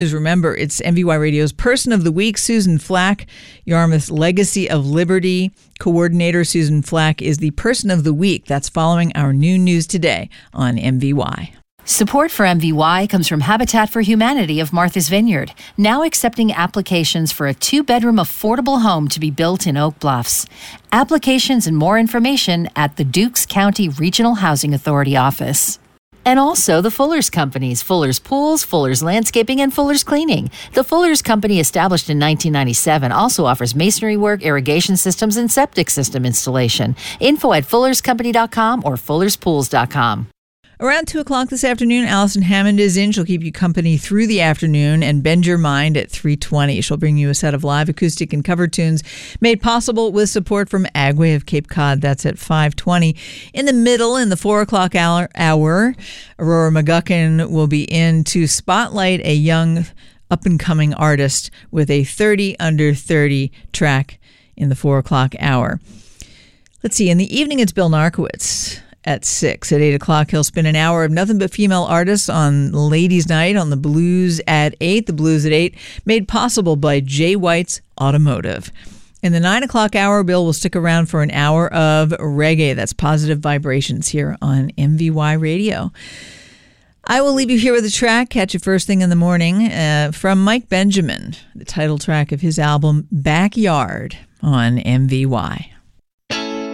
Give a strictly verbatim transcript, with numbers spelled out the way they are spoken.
Remember, it's M V Y Radio's Person of the Week. Susan Flack, Yarmouth's Legacy of Liberty coordinator. Susan Flack is the Person of the Week. That's following our new news today on M V Y. Support for M V Y comes from Habitat for Humanity of Martha's Vineyard, now accepting applications for a two-bedroom affordable home to be built in Oak Bluffs. Applications and more information at the Dukes County Regional Housing Authority office. And also the Fuller's Companies, Fuller's Pools, Fuller's Landscaping, and Fuller's Cleaning. The Fuller's Company, established in nineteen ninety-seven, also offers masonry work, irrigation systems, and septic system installation. Info at fullers company dot com or fullers pools dot com. Around two o'clock this afternoon, Allison Hammond is in. She'll keep you company through the afternoon and bend your mind at three twenty. She'll bring you a set of live acoustic and cover tunes made possible with support from Agway of Cape Cod. That's at five twenty. In the middle, in the four o'clock hour, hour Aurora McGuckin will be in to spotlight a young up-and-coming artist with a thirty under thirty track in the four o'clock hour. Let's see. In the evening, it's Bill Narkowitz. At six. At eight o'clock, he'll spin an hour of nothing but female artists on Ladies' Night on the Blues at eight. The Blues at eight, made possible by Jay White's Automotive. In the nine o'clock hour, Bill will stick around for an hour of reggae. That's Positive Vibrations here on M V Y Radio. I will leave you here with a track, catch it first thing in the morning, uh, from Mike Benjamin, the title track of his album, Backyard, on M V Y.